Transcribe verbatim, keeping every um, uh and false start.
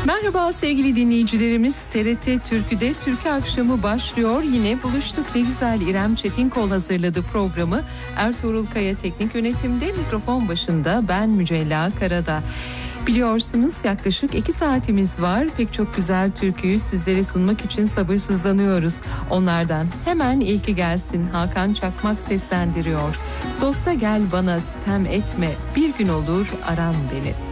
Merhaba sevgili dinleyicilerimiz, T R T Türkü'de Türkü Akşamı başlıyor. Yine buluştuk. Ne güzel, İrem Çetinkol hazırladı programı. Ertuğrul Kaya teknik yönetimde, mikrofon başında ben Mücella Karada. Biliyorsunuz yaklaşık iki saatimiz var. Pek çok güzel türküyü sizlere sunmak için sabırsızlanıyoruz. Onlardan hemen ilki gelsin. Hakan Çakmak seslendiriyor. Dosta gel bana sitem etme, bir gün olur aran beni.